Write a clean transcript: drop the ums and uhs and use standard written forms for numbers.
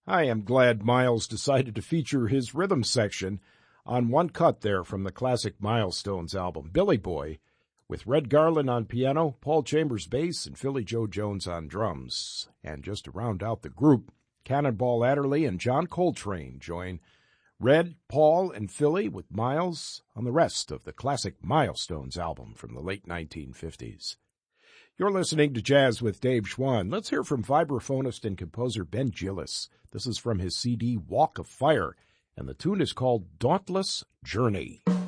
I am glad Miles decided to feature his rhythm section on one cut there from the classic Milestones album, Billy Boy, with Red Garland on piano, Paul Chambers bass, and Philly Joe Jones on drums. And just to round out the group, Cannonball Adderley and John Coltrane join Red, Paul, and Philly with Miles on the rest of the classic Milestones album from the late 1950s. You're listening to Jazz with Dave Schwann. Let's hear from vibraphonist and composer Ben Gillis. This is from his CD Walk of Fire, and the tune is called Dauntless Journey.